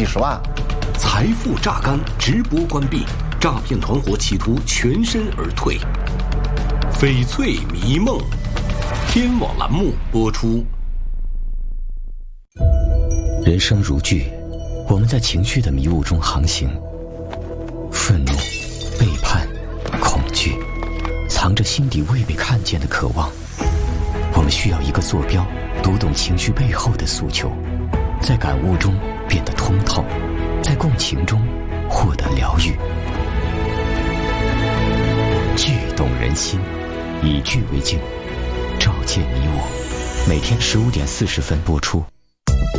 几十万。 财富榨干，直播关闭，诈骗团伙企图全身而退。翡翠迷梦，天网栏目播出。 人生如剧，我们在情绪的迷雾中航行，愤怒、背叛、恐惧，藏着心底未被看见的渴望。我们需要一个坐标，读懂情绪背后的诉求，在感悟中变得通透，在共情中获得疗愈。剧动人心，以剧为镜，照见你我。每天15点40分播出。